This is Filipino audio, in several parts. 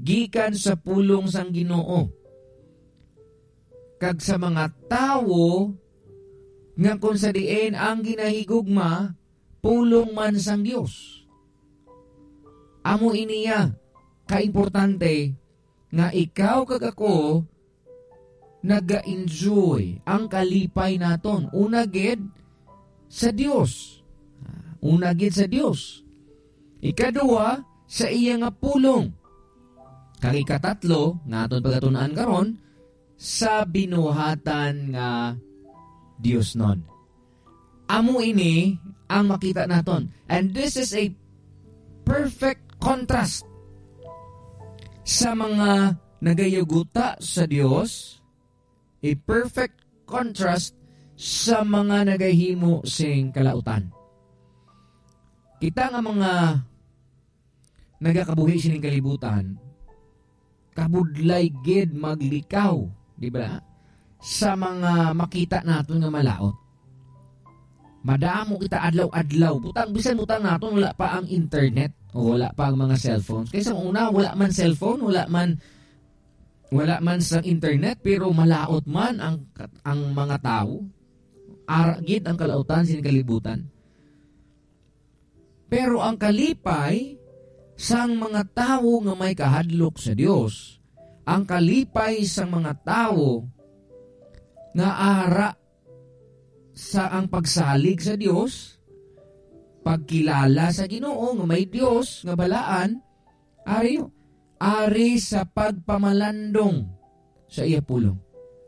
gikan sa pulong sang Ginoo. Kag sa mga tawo nga kung sa diin ang ginahigugma, pulong man sang Dios. Amo iniya kaimportante nga ikaw kag ako naga-enjoy ang kalipay naton. Una gid sa Dios. Una gid sa Dios. Ikaduha, sa iya nga pulong. Kag ikatatlo, nga aton pagatunan karon, sa binuhatan nga Dios non. Amo ini ang makita naton. And this is a perfect contrast sa mga nagayuguta sa Dios, a perfect contrast sa mga nagahimo sing kalautan. Kita nga mga nagakabuhi sining kalibutan, kabudlay gid maglikaw, di ba? Sa mga makita naton nga malaot. Madamo kita adlaw-adlaw. Bisan butang naton wala pa ang internet o wala pa ang mga cellphones. Kaysa una wala man cellphone, wala man sa internet, pero malaot man ang mga tao. Aragid ang kalautan sining kalibutan. Pero ang kalipay sang mga tao nga may kahadlok sa Dios, ang kalipay sang mga tao nga ara sa ang pagsalig sa Dios, pagkilala sa Ginoo nga may Dios nga balaan, ari sa pagpamalandong sa iya pulong.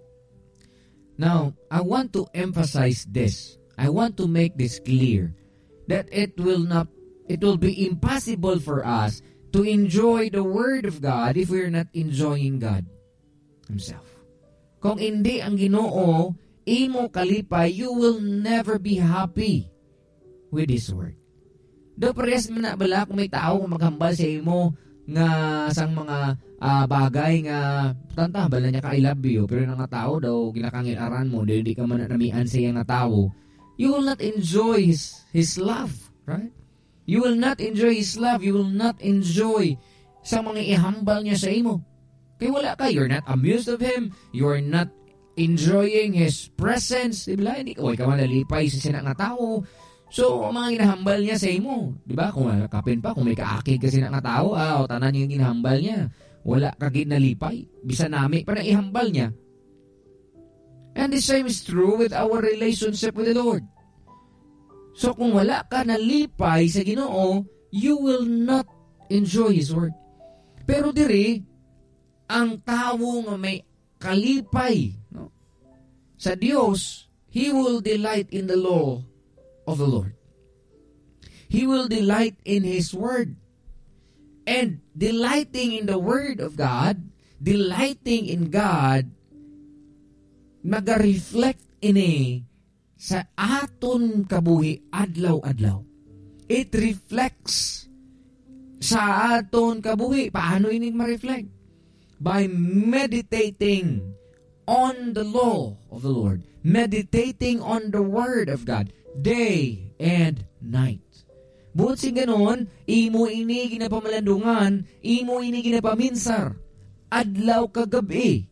Now, I want to emphasize this. I want to make this clear that it will be impossible for us to enjoy the Word of God if we're not enjoying God Himself. Kung hindi ang Ginoo imo kalipay, you will never be happy with His Word. Do parehas man na bala kung may tao kung maghambal sa imo nga sang mga bagay nga tanta bala niya ka I love you, pero nang tao daw ginakangil-aran mo, hindi ka man namian sa iyang tao, you will not enjoy His love, right? You will not enjoy His love. You will not enjoy sa mga ihambal niya sa imo. Kaya wala ka. You're not amused of Him. You're not enjoying His presence. Diba? Hindi ka manalipay sa sinang nga tao. So, mga inahambal niya sa imo. Diba? Kung kapin pa, kung may kaakig ka sinang nga tao, o tanan yung inahambal niya. Wala ka ginalipay. Bisa nami pa na ihambal niya. And the same is true with our relationship with the Lord. So kung wala ka nalipay sa Ginoo, you will not enjoy His Word. Pero diri, ang tao nga may kalipay sa Dios, he will delight in the law of the Lord. He will delight in His Word. And delighting in the Word of God, delighting in God, naga-reflect ini sa aton kabuhi adlaw-adlaw. It reflects sa aton kabuhi. Paano ini ma-reflect? By meditating on the law of the Lord. Meditating on the Word of God day and night. Buot sing ganon, imo ini ginapamalandungan, imo ini ginapaminsar, adlaw kagabi.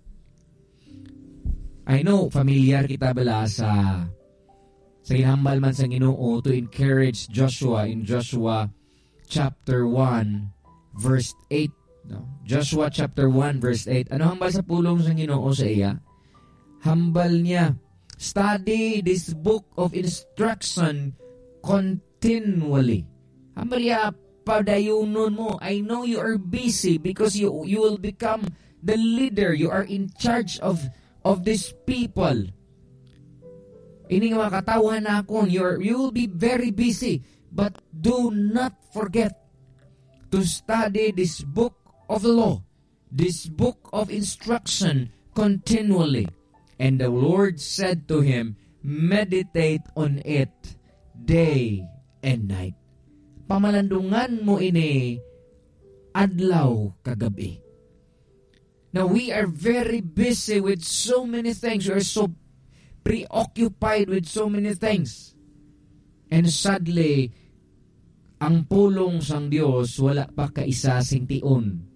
I know, familiar kita bala sa ginhambal man sa Ginoo to encourage Joshua in Joshua chapter 1 verse 8. No? Joshua chapter 1 verse 8. Ano hambal sa pulong sa Ginoo sa iya? Hambal niya, study this book of instruction continually. Hambal niya, padayunon mo. I know you are busy because you will become the leader. You are in charge of these people. Ini nga makatawhan na akon, you will be very busy, but do not forget to study this book of the law, this book of instruction continually. And the Lord said to him, meditate on it day and night. Pamalandungan mo ini adlaw kagabi. Now we are very busy with so many things. We are so preoccupied with so many things. And sadly, ang pulong sang Dios wala pa kaisa sing tion